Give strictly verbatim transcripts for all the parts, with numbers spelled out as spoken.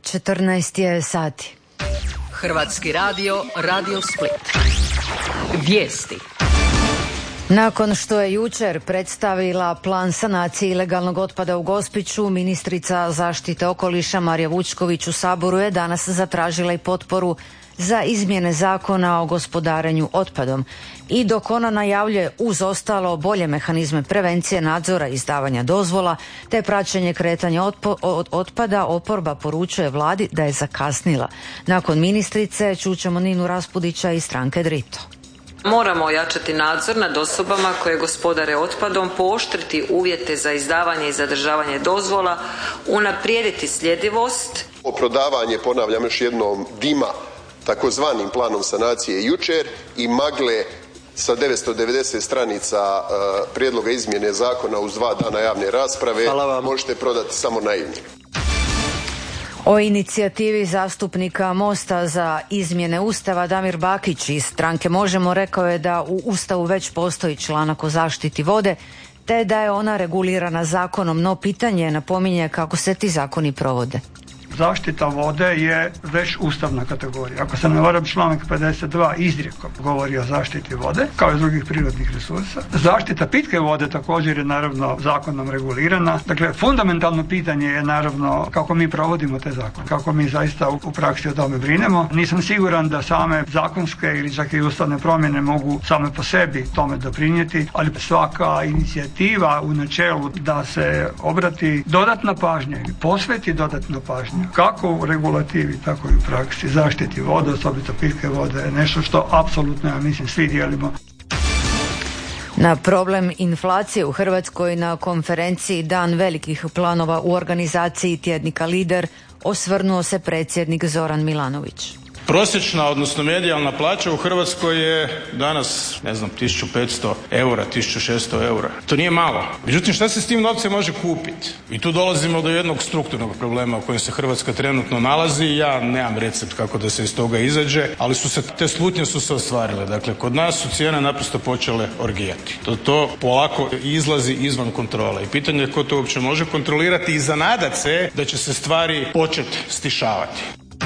četrnaest je sati. Hrvatski radio, Radio Split. Vijesti. Nakon što je jučer predstavila plan sanacije ilegalnog otpada u Gospiću, ministrica zaštite okoliša Marija Vučković u Saboru je danas zatražila i potporu za izmjene zakona o gospodarenju otpadom. I dok ona najavljuje uz ostalo bolje mehanizme prevencije, nadzora i izdavanja dozvola te praćenje kretanja otpo, od, otpada, oporba poručuje vladi da je zakasnila. Nakon ministrice čućemo Ninu Raspudića iz stranke Drito. Moramo ojačati nadzor nad osobama koje gospodare otpadom, pooštriti uvjete za izdavanje i zadržavanje dozvola, unaprijediti sljedivost. Prodavanje, ponavljam još jednom, dima takozvanim planom sanacije jučer i magle sa devetsto devedeset stranica uh, prijedloga izmjene zakona uz dva dana javne rasprave možete prodati samo naivno. O inicijativi zastupnika Mosta za izmjene Ustava Damir Bakić iz stranke Možemo rekao je da u Ustavu već postoji članak o zaštiti vode, te da je ona regulirana zakonom, no pitanje napominje kako se ti zakoni provode. Zaštita vode je već ustavna kategorija. Ako se ne varam, članak pedeset dva izrijekom govori o zaštiti vode, kao i drugih prirodnih resursa. Zaštita pitke vode također je naravno zakonom regulirana. Dakle, fundamentalno pitanje je naravno kako mi provodimo te zakone, kako mi zaista u praksi o tome brinemo. Nisam siguran da same zakonske ili čak i ustavne promjene mogu same po sebi tome doprinijeti, ali svaka inicijativa u načelu da se obrati dodatna pažnja ili posveti dodatna pažnja kako u regulativi, tako i u praksi zaštiti vode, osobito pitke vode, je nešto što apsolutno, ja mislim, svi dijelimo. Na problem inflacije u Hrvatskoj na konferenciji Dan velikih planova u organizaciji tjednika Lider osvrnuo se predsjednik Zoran Milanović. Prosječna, odnosno medijalna plaća u Hrvatskoj je danas, ne znam, tisuću petsto eura, tisuću šesto eura. To nije malo. Međutim, šta se s tim novcem može kupiti? I tu dolazimo do jednog strukturnog problema u kojem se Hrvatska trenutno nalazi. Ja nemam recept kako da se iz toga izađe, ali su se, te slutnje su se ostvarile. Dakle, kod nas su cijene naprosto počele orgijati. To, to polako izlazi izvan kontrole. I pitanje je ko to uopće može kontrolirati i zanadat se da će se stvari početi stišavati.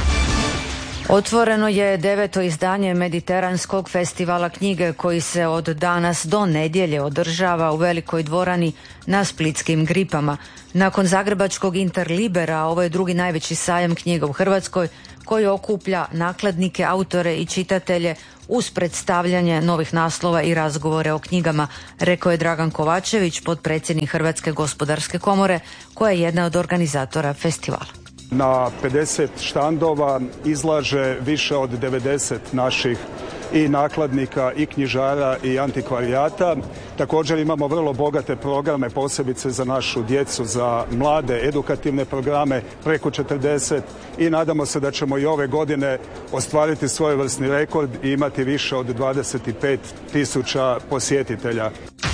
Otvoreno je deveto izdanje Mediteranskog festivala knjige koji se od danas do nedjelje održava u Velikoj dvorani na Splitskim Gripama. Nakon zagrebačkog Interlibera, ovo je drugi najveći sajam knjiga u Hrvatskoj koji okuplja nakladnike, autore i čitatelje uz predstavljanje novih naslova i razgovore o knjigama, rekao je Dragan Kovačević, potpredsjednik Hrvatske gospodarske komore, koja je jedna od organizatora festivala. Na pedeset štandova izlaže više od devedeset naših i nakladnika i knjižara i antikvarijata. Također imamo vrlo bogate programe, posebice za našu djecu, za mlade, edukativne programe, preko četrdeset, i nadamo se da ćemo i ove godine ostvariti svojevrsni rekord i imati više od dvadeset pet tisuća posjetitelja.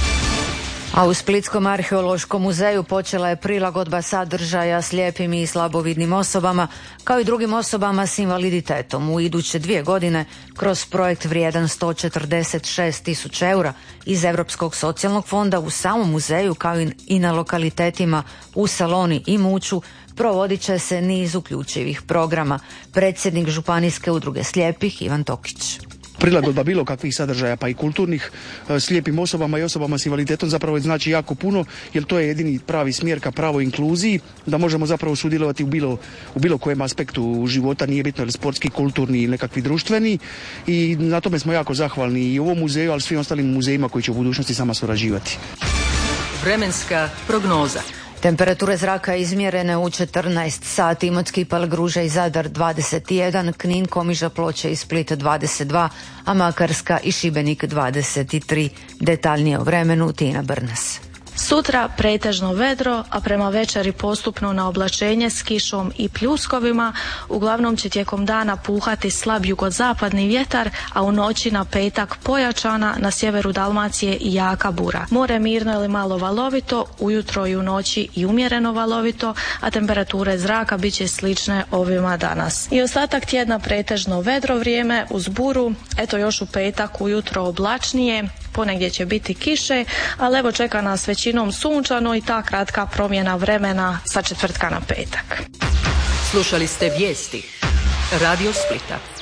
A u Splitskom arheološkom muzeju počela je prilagodba sadržaja slijepim i slabovidnim osobama, kao i drugim osobama s invaliditetom u iduće dvije godine kroz projekt vrijedan sto četrdeset šest tisuća eura iz Europskog socijalnog fonda u samom muzeju, kao i na lokalitetima u Saloni i Muću. Provodit će se niz uključivih programa. Predsjednik Županijske udruge slijepih Ivan Tokić. Prilagodba bilo kakvih sadržaja, pa i kulturnih, slijepim osobama i osobama s invaliditetom zapravo znači jako puno, jer to je jedini pravi smjer ka pravoj inkluziji, da možemo zapravo sudjelovati u bilo, u bilo kojem aspektu života, nije bitno ili sportski, kulturni ili nekakvi društveni, i na tome smo jako zahvalni i ovom muzeju, ali svim ostalim muzejima koji će u budućnosti sama surađivati. Vremenska prognoza. Temperature zraka izmjerene u četrnaest sati, Imotski, Palagruža i Zadar dvadeset jedan, Knin, Komiža, Ploče i Split dvadeset dva, a Makarska i Šibenik dvadeset tri. Detaljnije o vremenu Tina Brnas. Sutra pretežno vedro, a prema večeri postupno na oblačenje s kišom i pljuskovima. Uglavnom će tijekom dana puhati slab jugozapadni vjetar, a u noći na petak pojačana, na sjeveru Dalmacije i jaka bura. More mirno ili malo valovito, ujutro i u noći i umjereno valovito, a temperature zraka bit će slične ovima danas. I ostatak tjedna pretežno vedro vrijeme uz buru, eto još u petak ujutro oblačnije, ponegdje će biti kiše, ali evo čeka nas većinom sunčano i ta kratka promjena vremena sa četvrtka na petak. Slušali ste vijesti Radio Splita.